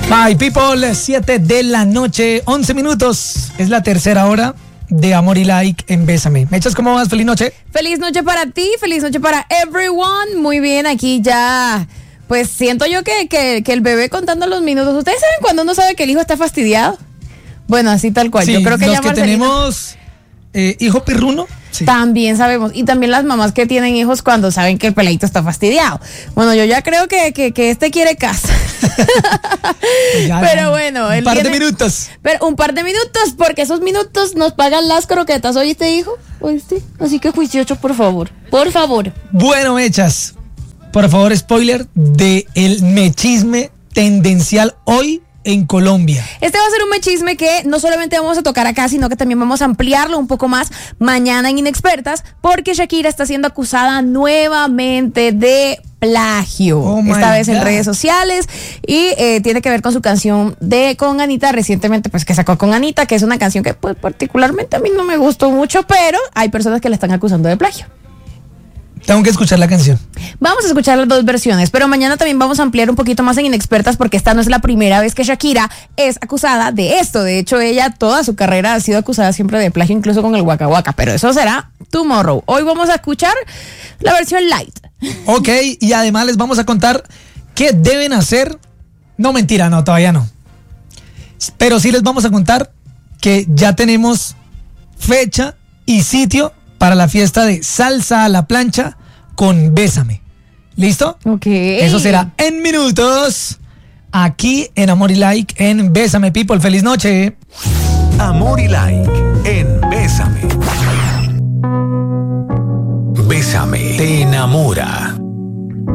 My people, 7 de la noche, 11 minutos. Es la tercera hora de Amor y Like en Bésame. Mechas, ¿cómo vas? Feliz noche. Feliz noche para ti, feliz noche para everyone. Muy bien, aquí ya, pues siento yo que el bebé contando los minutos. ¿Ustedes saben cuando uno sabe que el hijo está fastidiado? Bueno, así tal cual. Sí, yo creo que los ya que tenemos hijo pirruno, sí. También sabemos, y también las mamás que tienen hijos cuando saben que el peladito está fastidiado. Bueno, yo ya creo que este quiere casa. Pero bueno, un par de minutos. Pero un par de minutos, porque esos minutos nos pagan las croquetas, ¿oíste, hijo? ¿Oíste? Así que juicioso, por favor. Por favor. Bueno, Mechas, por favor, spoiler de el mechisme tendencial hoy en Colombia. Este va a ser un mechisme que no solamente vamos a tocar acá, sino que también vamos a ampliarlo un poco más mañana en Inexpertas, porque Shakira está siendo acusada nuevamente de plagio, esta vez en redes sociales, y tiene que ver con su canción con Anita, recientemente pues que sacó con Anita, que es una canción que pues particularmente a mí no me gustó mucho, pero hay personas que la están acusando de plagio. Tengo que escuchar la canción. Vamos a escuchar las dos versiones, pero mañana también vamos a ampliar un poquito más en Inexpertas, porque esta no es la primera vez que Shakira es acusada de esto. De hecho, ella toda su carrera ha sido acusada siempre de plagio, incluso con el Waka Waka, pero eso será tomorrow. Hoy vamos a escuchar la versión light. Ok, y además les vamos a contar qué deben hacer. No, mentira, no, todavía no. Pero sí les vamos a contar que ya tenemos fecha y sitio para la fiesta de Salsa a la Plancha con Bésame. ¿Listo? Ok. Eso será en minutos, aquí en Amor y Like en Bésame, people. ¡Feliz noche! Amor y Like en Bésame. Bésame te enamora.